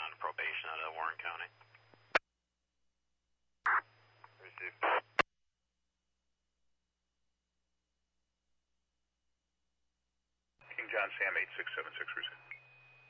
on probation out of Warren County. Received. King John Sam 8676 received.